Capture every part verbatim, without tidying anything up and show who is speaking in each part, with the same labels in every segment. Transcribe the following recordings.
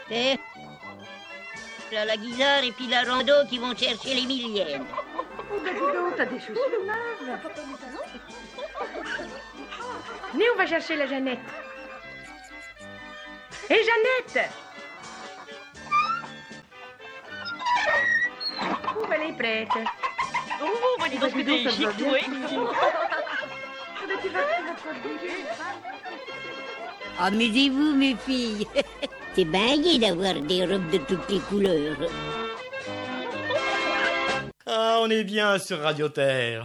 Speaker 1: Eh, là, la guisarde et puis la rando qui vont chercher les millièmes.
Speaker 2: Oh, ben dis donc, t'as des chaussures neuves. Venez, on va chercher la Jeannette. Hé, hey, Jeannette! Oh, ben elle est prête.
Speaker 3: Oh, bah dis donc, que t'es chic, toi.
Speaker 1: Amusez-vous, mes filles. C'est bagué d'avoir des robes de toutes les couleurs.
Speaker 4: Ah, on est bien sur Radio Terre.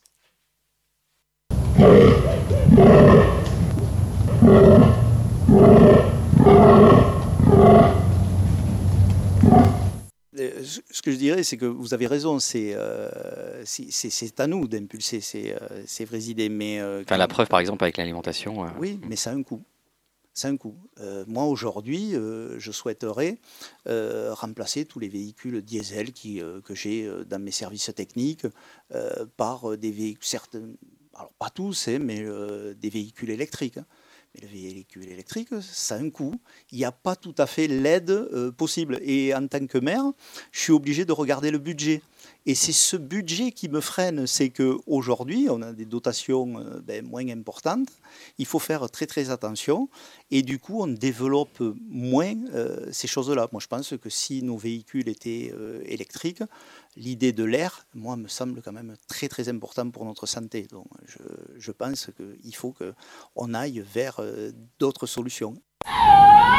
Speaker 5: Ce que je dirais, c'est que vous avez raison, c'est, euh, c'est, c'est, c'est à nous d'impulser ces, euh, ces vraies idées. Mais, euh,
Speaker 6: enfin, la preuve, par exemple, avec l'alimentation. Euh...
Speaker 5: Oui, mais ça a un coût. Ça a un coût. Euh, moi, aujourd'hui, euh, je souhaiterais euh, remplacer tous les véhicules diesel qui, euh, que j'ai dans mes services techniques euh, par des véhicules, certes, alors pas tous, hein, mais euh, des véhicules électriques. Hein. Mais le véhicule électrique, ça a un coût. Il n'y a pas tout à fait l'aide euh, possible. Et en tant que maire, je suis obligé de regarder le budget. Et c'est ce budget qui me freine. C'est qu'aujourd'hui, on a des dotations euh, ben, moins importantes. Il faut faire très très attention. Et du coup, on développe moins euh, ces choses-là. Moi, je pense que si nos véhicules étaient euh, électriques, l'idée de l'air, moi, me semble quand même très très important pour notre santé. Donc, je, je pense qu'il faut qu'on aille vers euh, d'autres solutions.